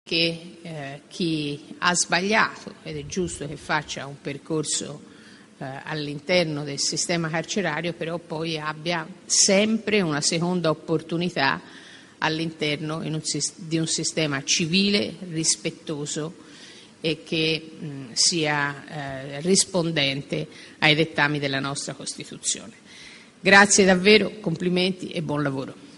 che chi ha sbagliato, ed è giusto che faccia un percorso all'interno del sistema carcerario, però poi abbia sempre una seconda opportunità all'interno di un sistema civile, rispettoso e che sia rispondente ai dettami della nostra Costituzione. Grazie davvero, complimenti e buon lavoro.